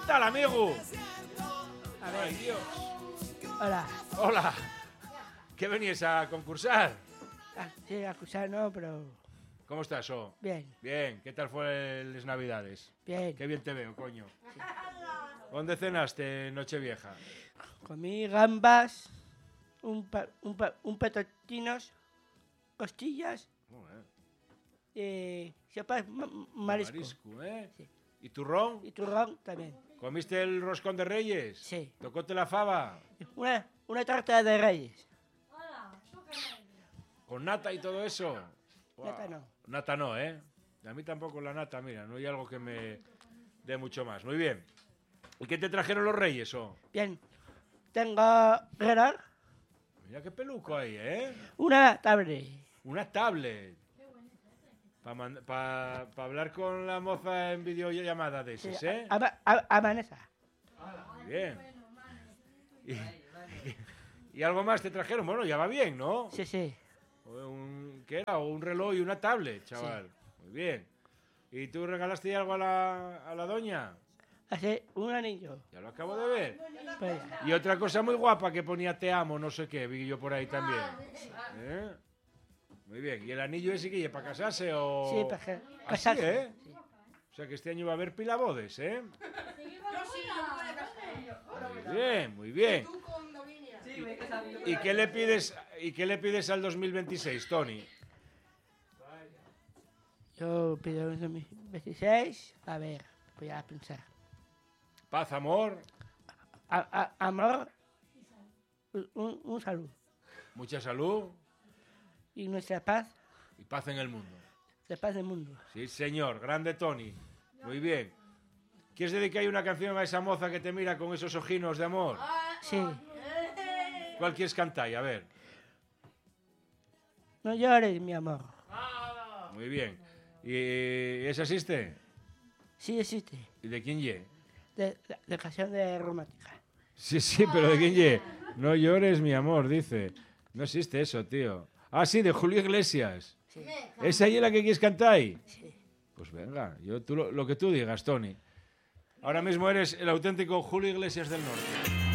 tal, amigo? A ver. Ay, Dios. Hola. Hola. ¿Qué venías a concursar? Sí, a acusar no, pero ¿Cómo estás, bien, Bien. ¿Qué tal fue las Navidades? bien. Qué bien te veo, coño. ¿Dónde cenaste Nochevieja? Comí gambas, un petotinos, costillas, sopas marisco. Marisco, ¿eh? Sí. ¿Y turrón? Y turrón también. ¿Comiste el roscón de Reyes? Sí. ¿Tocóte la fava? Una tarta de reyes. ¿Con nata y todo eso? Nata no. Nata no, ¿eh? A mí tampoco la nata, mira, no hay algo que me dé mucho más. Muy bien. ¿Y qué te trajeron los Reyes, Bien. Tengo reloj, Mira qué peluco hay, ¿eh? una tablet. Una tablet. Para hablar con la moza en videollamada de esas, Sí, ¿eh? a Vanessa. Muy bien. ¿Y algo más te trajeron? Bueno, ya va bien, ¿no? Sí, sí. ¿Qué era? Un reloj y una tablet, chaval. Muy bien. ¿Y tú regalaste algo a la doña? Hace un anillo. Ya lo acabo de ver. Pues, Y otra cosa muy guapa que ponía te amo, no sé qué, vi yo por ahí también. ¿Eh? Muy bien. ¿Y el anillo ese que para casarse o...? sí, para ¿Ah, sí, casarse. eh? O sea que este año va a haber pilabodes, ¿eh? Muy bien, muy bien. ¿Y qué le pides al 2026, Tony? Yo pido un 2026. A ver, voy a pensar. Paz, amor, Amor, un salud. mucha salud Y nuestra paz, y paz en el mundo. la paz del mundo. Sí, señor. Grande Tony. Muy bien. ¿Quieres dedicar una canción a esa moza que te mira con esos ojinos de amor? Sí. ¿Cuál quieres cantar? A ver. No llores, mi amor. Muy bien. ¿Y esa existe? Sí existe. ¿Y de quién ye? De canción de romántica. Sí, pero ¿de quién ye? No llores, mi amor, dice. No existe eso, tío. Ah, sí, de Julio Iglesias. Sí. ¿Esa es la que quieres cantar? Sí. Pues venga, lo que tú digas, Tony. Ahora mismo eres el auténtico Julio Iglesias del Norte.